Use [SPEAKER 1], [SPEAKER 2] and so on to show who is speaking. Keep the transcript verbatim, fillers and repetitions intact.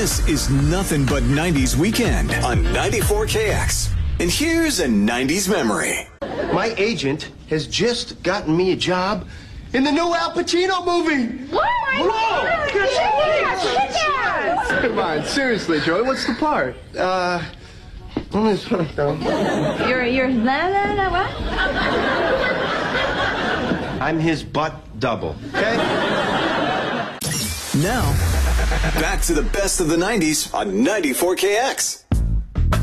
[SPEAKER 1] This is Nothing But nineties Weekend on ninety-four K X. And here's a nineties memory.
[SPEAKER 2] My agent has just gotten me a job in the new Al Pacino movie.
[SPEAKER 3] Oh my God! Yes,
[SPEAKER 2] Come on, seriously, Joey, what's the part? Uh, what is it?
[SPEAKER 3] You're, you're, la, la, la, what?
[SPEAKER 2] I'm his butt double, okay?
[SPEAKER 1] Now, back to the best of the nineties on ninety-four K X.